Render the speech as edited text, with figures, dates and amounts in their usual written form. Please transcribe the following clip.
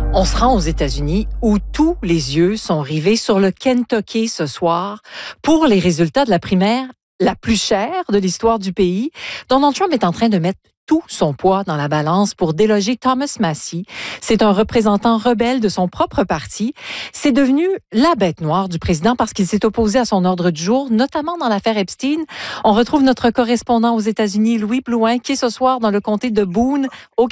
On se rend aux États-Unis où tous les yeux sont rivés sur le Kentucky ce soir pour les résultats de la primaire la plus chère de l'histoire du pays. Donald Trump est en train de mettre tout son poids dans la balance pour déloger Thomas Massie. C'est un représentant rebelle de son propre parti. C'est devenu la bête noire du président parce qu'il s'est opposé à son ordre du jour, notamment dans l'affaire Epstein. On retrouve notre correspondant aux États-Unis, Louis Blouin, qui est ce soir dans le comté de Boone, au